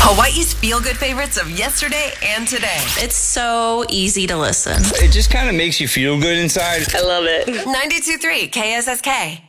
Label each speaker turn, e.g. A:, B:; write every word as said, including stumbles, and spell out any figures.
A: Hawaii's feel-good favorites of yesterday and today.
B: It's so easy to listen.
C: It just kind of makes you feel good inside.
B: I love it.
A: ninety-two point three K S S K.